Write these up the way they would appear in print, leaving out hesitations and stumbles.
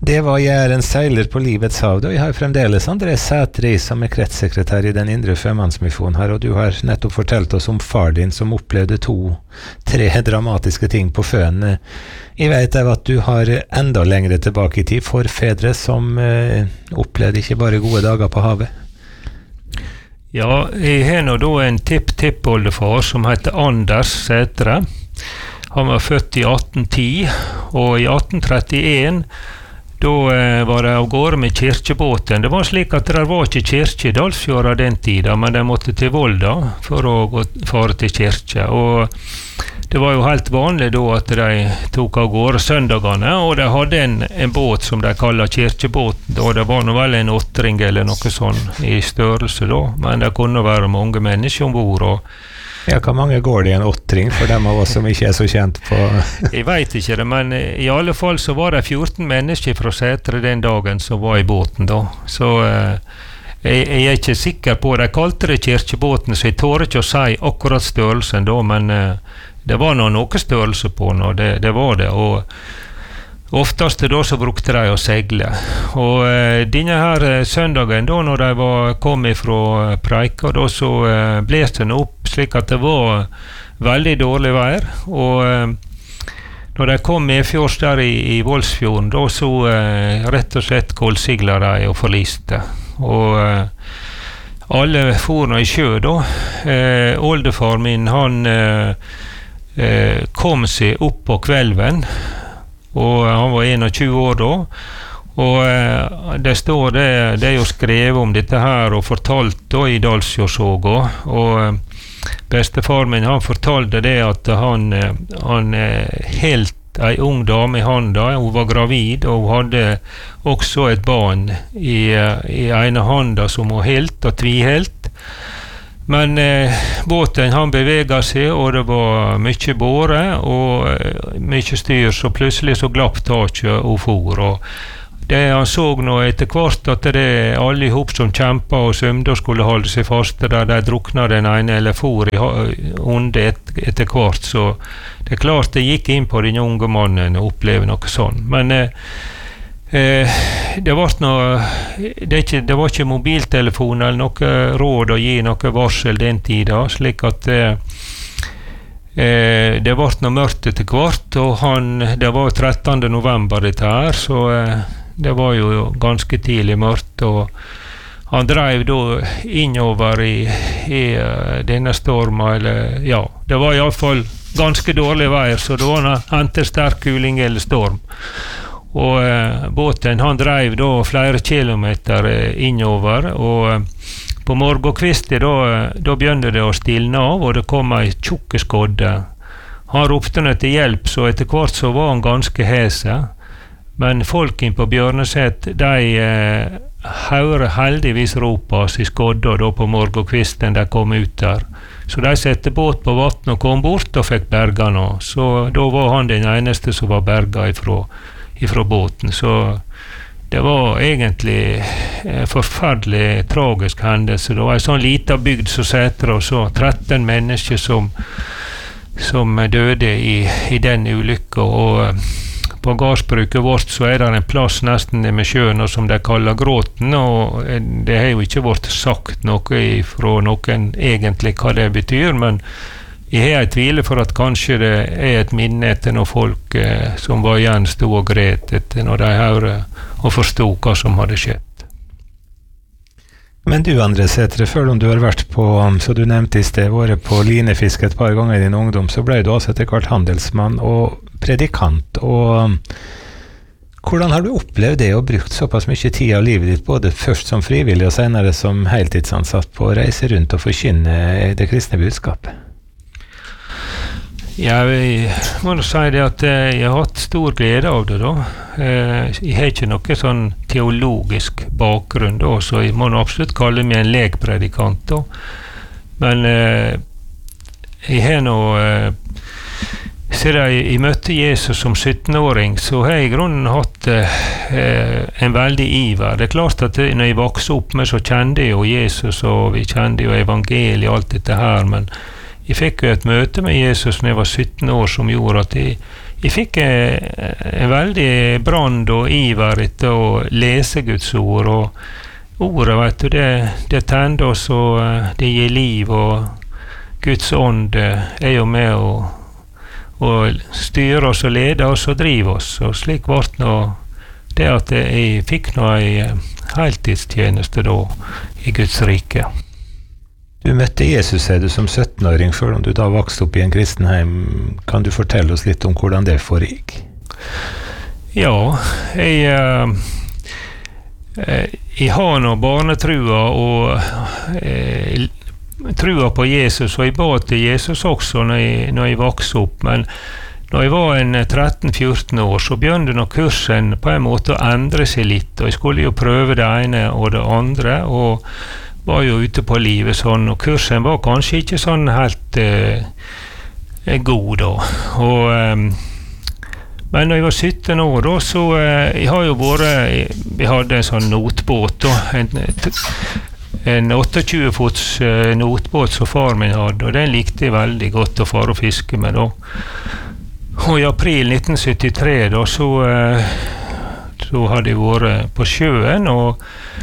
Det var jeg en seiler på livets hav. Da jeg har fremdeles André Sætre som kretssekretær i den indre Sjømannsmisjonen her, og du har nettopp fortalt oss om far din som opplevde 2-3 dramatiske ting på sjøen. Jeg vet at du har enda lengre tilbake i tid forfedre som opplevde ikke bare gode dager på havet. Ja, jeg har nå da en tipp-tippoldefar som heter Anders Sætre. Han var født i 1810, og i 1831 da var det av gårde med kirkebåten. Det var slik at det var ikke kirke i Dalsfjorda den tida, men de måtte til Volda for å fare til kirke. Og det var jo helt vanlig da at de tok av gårde søndagene, og de hadde en båt som de kaller kirkebåten. Og det var nå vel en 8-ring eller noe sånn i størrelse da, men det kunne være mange mennesker ombord. Og ja, hvor mange går det i en 8-ring for dem av oss som ikke så kjent på? Jeg vet ikke det, men i alle fall så var det 14 mennesker fra Sætre den dagen som var i båten da. Så jeg ikke sikker på, de kalte det kirkebåten, så jeg tør ikke å si akkurat størrelsen da, men det var noe størrelse på nå, det var det, og oftest da så brukte de å segle. Og denne her søndagen da, når de kom fra preika, da så blåste den opp slik at det var veldig dårlig vær, og når de kom med fjords der i Voldsfjorden, da så rett og slett kullsigla de og forliste. Og alle for nå i sjø da. Oldefar min, han kom seg opp på kvelden, og han var 21 år da, og det står det er jo skrevet om dette her og fortalt da i Dalsfjordsoga, og bestefar min han fortalte det at han helt en ung dame i handa, hun var gravid og hun hadde også et barn i ene handa som hun helt og tvihelt. Men båten han beveget seg, og det var mye båre og mye styr, så plutselig så glapp taket og for. Og det han så nå etter hvert, at det alle ihop som kjempet og svømte og skulle holde seg faste, der de drukna den ene eller for i onde etter hvert. Så det er klart det gikk inn på den unge mannen å oppleve noe sånn. Men det var ikke mobiltelefon eller noe råd å gi noe varsel den tida, slik at det var noe mørkt etter hvert, og det var 13. november dette her, så det var jo ganske tidlig mørkt, og han drev da innover i denne stormen, eller ja, det var i alle fall ganske dårlig vær, så det var enten sterk kuling eller storm. Og båten han drev da flere kilometer innover, og på morgenkvistet da begynte det å stilne av, og det kom ei tjukke skodde. Han ropte ned til hjelp, så etter hvert så var han ganske hese, men folk inn på Bjørneset, de hører heldigvis ropas i skodda da på morgenkvisten de kom ut der. Så de sette båt på vatten og kom bort og fikk berga nå, så da var han den eneste som var berga ifra båten. Så det var egentlig en forferdelig tragisk hendelse. Det var en sånn liten bygd som Sætre, og så 13 mennesker som døde i den ulykka. Og på gardsbruket vårt så det en plass nesten med sjøen som de kaller Gråten, og det har jo ikke vært sagt noe fra noen egentlig hva det betyr, men jeg har et tvile for at kanskje det et minne etter noen folk som var igjen stod og gret etter når de hørte og forstod hva som hadde skjedd. Men du, André Sætre, før om du har vært på, så du nevnte i sted, vært på linefiske et par ganger i din ungdom, så ble du også etter hvert handelsmann og predikant. Og hvordan har du opplevd det og brukt såpass mye tid av livet ditt, både først som frivillig og senere som heltidsansatt, på å reise rundt og forkynne det kristne budskapet? Jeg må nå si det at jeg har hatt stor glede av det da. Jeg har ikke noe sånn teologisk bakgrunn da, så jeg må nå absolutt kalle meg en lekpredikant da. Men jeg har nå siden jeg møtte Jesus som 17-åring, så har jeg i grunnen hatt en veldig iver. Det er klart at når jeg vokste opp med, så kjente jeg jo Jesus, og vi kjente jo evangeliet og alt dette her, men jeg fikk jo et møte med Jesus når jeg var 17 år som gjorde at jeg fikk en veldig brand og iver etter å lese Guds ord, og ordet, vet du, det tender oss, og det gir liv, og Guds ånd jo med og styrer oss og leder oss og driver oss, og slik ble nå det at jeg fikk nå en heltidstjeneste da i Guds rike. Du møtte Jesus, du, som 17-åring, før om du da vokste opp i en kristenheim. Kan du fortelle oss litt om hvordan det foregikk? Ja, jeg har nå barnetrua og trua på Jesus, og jeg ba til Jesus også når jeg vokste opp, men når jeg var en 13-14 år, så begynte nå kursen på en måte å endre seg litt, og jeg skulle jo prøve det ene og det andre, og var jo ute på livet sånn, og kursen var kanskje ikke sånn helt god da. Men når jeg var 17 år da, så jeg har jo vi hadde en sånn notbåt da, en 28-fots notbåt som far min hadde, og den likte jeg veldig godt å fare og fiske med da. Og i april 1973 da, så hadde jeg vært på sjøen og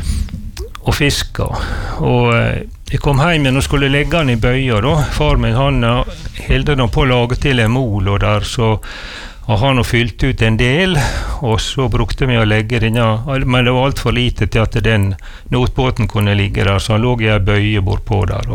fiska, og jeg kom hjem igjen og skulle legge han i bøya da. Far min, han heldte nå på å lage til en molo der, så han har fylt ut en del, og så brukte vi å legge den, men det var alt for lite til at den notbåten kunne ligge der, så han lå i en bøye bortpå der,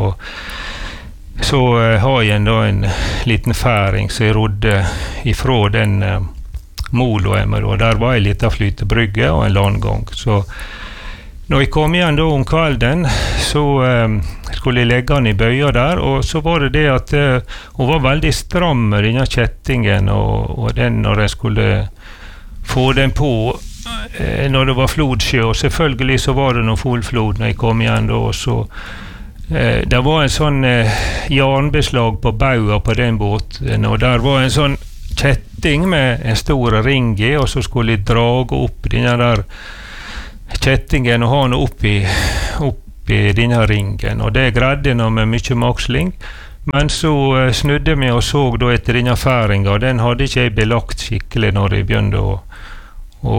og så har jeg da en liten færing, så jeg rodde ifra den moloen, og der var en liten flytebrygge og en landgang, så når jeg kom igjen da om kvelden, så skulle jeg legge han i bøya der, og så var det at hun var veldig stram med denne kjettingen, og den når jeg skulle få den på når det var flodsjø, og selvfølgelig så var det noe full flod når jeg kom igjen da, og så det var en sånn jernbeslag på bauga på den båten, og der var en sånn kjetting med en stor ring i, og så skulle jeg drage opp denne der kjettingen og ha den oppi denne ringen, og det greide nå med mye maksling, men så snudde vi og så da etter denne færinga, og den hadde ikke jeg belagt skikkelig når jeg begynte å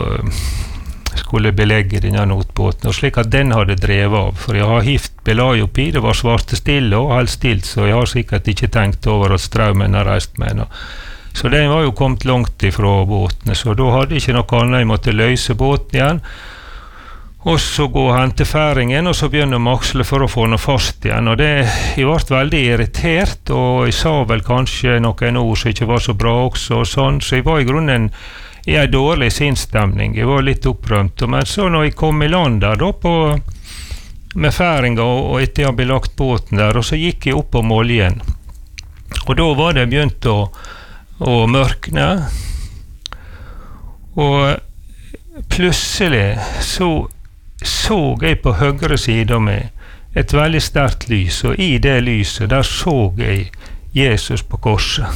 skulle belegge denne notbåten, og slik at den hadde drevet av, for jeg har hift belag oppi, det var svarte stille og helt stilt, så jeg har sikkert ikke tenkt over at strømmen har reist med nå. Så den var jo kommet langt ifra båtene, så da hadde jeg ikke noe annet, jeg måtte løse båten igjen, og så gå og hente færingen, og så begynne å maksle for å få noe fast igjen, og jeg ble veldig irritert, og jeg sa vel kanskje noen ord som ikke var så bra også, og sånn, så jeg var i grunnen i en dårlig sinnsstemning, jeg var litt opprømt, men så når jeg kom i land der da med færinga, og etter jeg hadde belagt båten der, og så gikk jeg opp om oljen, og da var det begynt å mørkne, og plutselig så jeg på høyre side av meg et veldig sterkt lys, og i det lyset der så jeg Jesus på korset,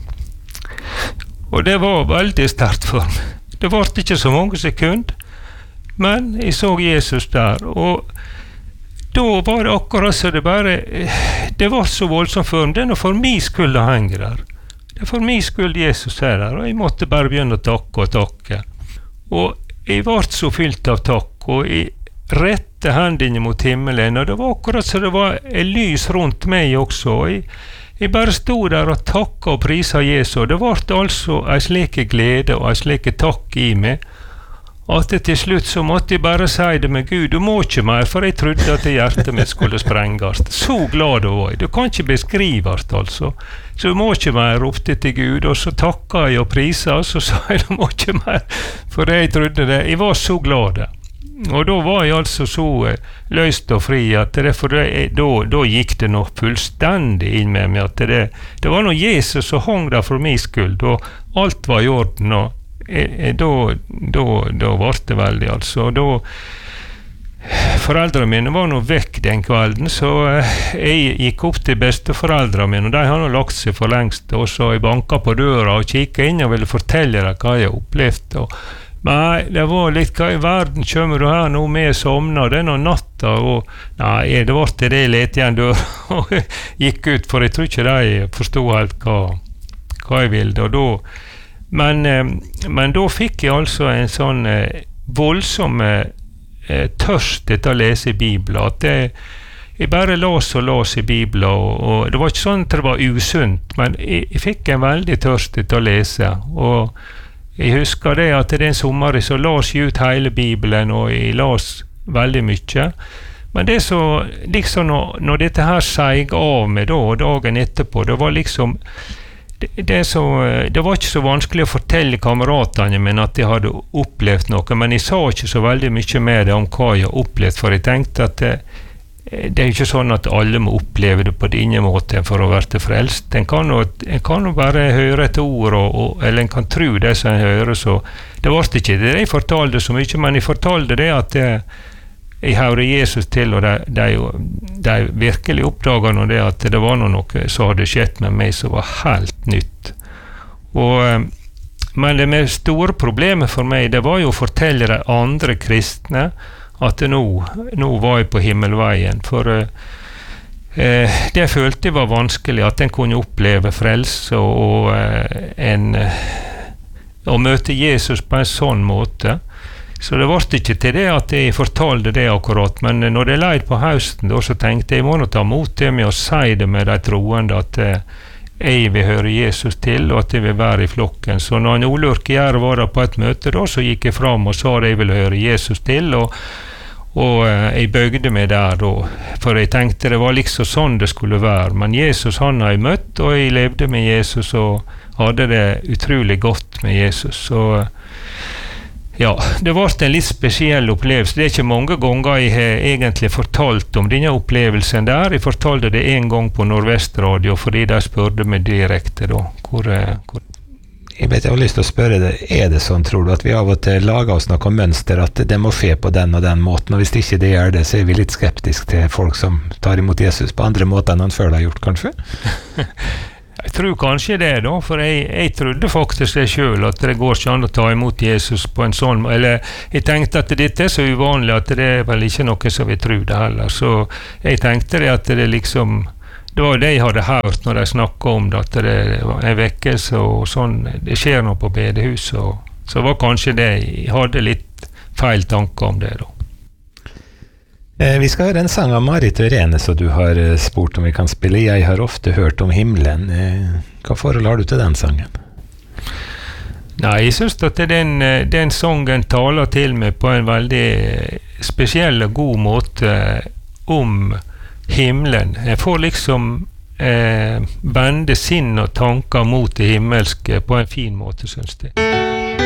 og det var veldig sterkt for meg. Det var ikke så mange sekunder, men jeg så Jesus der, og da var det akkurat så det var så voldsomt for meg. Det er for min skyld å henge der, det er for min skyld Jesus er der, og jeg måtte bare begynne å takke, og jeg ble så fylt av takk, og jeg rette hendene mot himmelen, og det var akkurat så det var en lys rundt meg også, og jeg bare stod der og takket og priset Jesus, og det ble altså en slik glede og en slik takk i meg, at til slutt så måtte jeg bare si det med Gud, du må ikke mer, for jeg trodde at hjertet mitt skulle sprenges. Så glad det var jeg, du kan ikke beskrives altså, så du må ikke mer, ropte til Gud, og så takket jeg og priset, og så sa jeg du må ikke mer, for jeg trodde det, jeg var så glad det. Og da var jeg altså så løst og fri at da gikk det nå fullstendig inn med meg at det var noe Jesus som hang der for min skyld, og alt var i orden, og da var det veldig altså, og da foreldrene mine var nå vekk den kvelden, så jeg gikk opp til besteforeldrene mine, og de har nå lagt seg for lengst, og så jeg banket på døra og kikket inn og ville fortelle dem hva jeg opplevde, og nei, det var litt, hva i verden kommer du her nå med somna, det noe natta, og nei, det var til det jeg lette igjen dør, og gikk ut, for jeg tror ikke de forstod helt hva jeg ville, og Men da fikk jeg altså en sånn voldsom tørst etter å lese i Bibelen, at jeg bare las i Bibelen, og det var ikke sånn at det var usunt, men jeg fikk en veldig tørst etter å lese, og jeg husker det at den sommeren så las jeg ut hele Bibelen, og jeg las veldig mye. Men det så, liksom når dette her seig av meg da, dagen etterpå, det var liksom, det var ikke så vanskelig å fortelle kameratene mine at jeg hadde opplevd noe, men jeg sa ikke så veldig mye mer om hva jeg har opplevd, for jeg tenkte at det er ikke sånn at alle må oppleve det på denne måten for å være frelst. En kan jo bare høre et ord, eller en kan tro det som en hører, så det var ikke det jeg fortalte så mye, men jeg fortalte det at jeg hører Jesus til, og de virkelig oppdaget nå det at det var noe som hadde skjedd med meg som var helt nytt. Men det med store problemet for meg, det var jo å fortelle de andre kristne at nå var jeg på himmelveien, for det følte jeg var vanskelig, at en kunne oppleve frelse og møte Jesus på en sånn måte. Så det var ikke til det at jeg fortalte det akkurat, men når det leid på høsten, så tenkte jeg må nå ta mot det med å si det med de troende, at jeg vil høre Jesus til, og at jeg vil være i flokken. Så når Olurk Gjær var der på et møte, da, så gikk jeg fram og sa at jeg vil høre Jesus til, og jeg bøgde meg der da, for jeg tenkte det var liksom sånn det skulle være. Men Jesus han har jeg møtt, og jeg levde med Jesus, og hadde det utrolig godt med Jesus. Så ja, det var en litt spesiell opplevelse. Det er ikke mange ganger jeg har egentlig fortalt om denne opplevelsen der. Jeg fortalte det en gang på Nordvestradio, fordi de spurte meg direkte da, hvor Jeg har lyst til å spørre deg, det sånn, tror du, at vi av og til lager oss noe mønster, at det må skje på den og den måten, og hvis ikke det gjør det, så er vi litt skeptiske til folk som tar imot Jesus på andre måter enn han før har gjort, kanskje? Jeg tror kanskje det da, for jeg trodde faktisk det selv, at det går ikke an å ta imot Jesus på en sånn, eller jeg tenkte at dette er så uvanlig, at det er vel ikke noe som vi trodde heller, så jeg tenkte det at det liksom, det var det jeg hadde hørt når de snakket om det, at det var en vekkelse og sånn, det skjer noe på bedehuset, så var kanskje det, jeg hadde litt feil tanker om det da. Vi skal høre en sang av Marit Ørene, så du har spurt om vi kan spille. Jeg har ofte hørt om himmelen. Hva forhold har du til den sangen? Nei, jeg synes at den sangen taler til meg på en veldig spesiell og god måte om himmelen. Jeg får liksom vende sinn og tanker mot det himmelske på en fin måte, synes jeg.